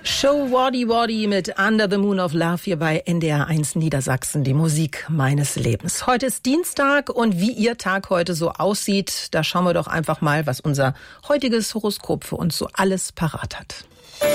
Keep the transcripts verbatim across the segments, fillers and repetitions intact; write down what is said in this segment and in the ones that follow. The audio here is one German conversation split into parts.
Show Waddy Waddy mit Under the Moon of Love hier bei N D R eins Niedersachsen, die Musik meines Lebens. Heute ist Dienstag und wie Ihr Tag heute so aussieht, da schauen wir doch einfach mal, was unser heutiges Horoskop für uns so alles parat hat.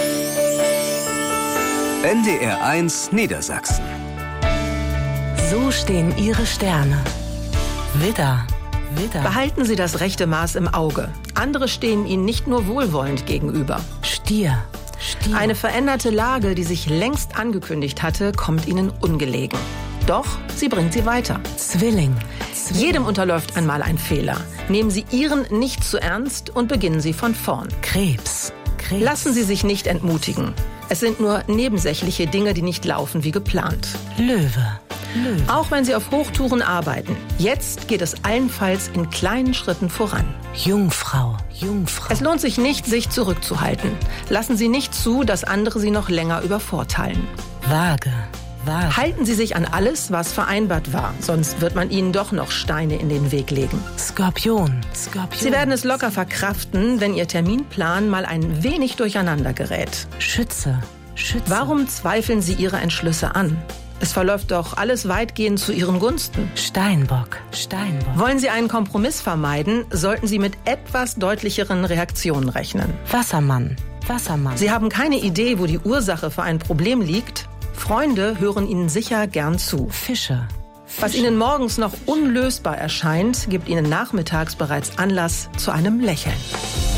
N D R eins Niedersachsen. So stehen Ihre Sterne. Widder, Widder. Behalten Sie das rechte Maß im Auge. Andere stehen Ihnen nicht nur wohlwollend gegenüber. Stier, Stier. Eine veränderte Lage, die sich längst angekündigt hatte, kommt Ihnen ungelegen. Doch sie bringt Sie weiter. Zwilling, Zwilling. Jedem unterläuft einmal ein Fehler. Nehmen Sie Ihren nicht zu ernst und beginnen Sie von vorn. Krebs, Krebs. Lassen Sie sich nicht entmutigen. Es sind nur nebensächliche Dinge, die nicht laufen wie geplant. Löwe, Löwe. Auch wenn Sie auf Hochtouren arbeiten, jetzt geht es allenfalls in kleinen Schritten voran. Jungfrau, Jungfrau. Es lohnt sich nicht, sich zurückzuhalten. Lassen Sie nicht zu, dass andere Sie noch länger übervorteilen. Waage, Waage. Halten Sie sich an alles, was vereinbart war, sonst wird man Ihnen doch noch Steine in den Weg legen. Skorpion, Skorpion. Sie werden es locker verkraften, wenn Ihr Terminplan mal ein wenig durcheinander gerät. Schütze, Schütze. Warum zweifeln Sie Ihre Entschlüsse an? Es verläuft doch alles weitgehend zu Ihren Gunsten. Steinbock, Steinbock. Wollen Sie einen Kompromiss vermeiden, sollten Sie mit etwas deutlicheren Reaktionen rechnen. Wassermann, Wassermann. Sie haben keine Idee, wo die Ursache für ein Problem liegt. Freunde hören Ihnen sicher gern zu. Fische, Was Ihnen morgens noch unlösbar erscheint, gibt Ihnen nachmittags bereits Anlass zu einem Lächeln.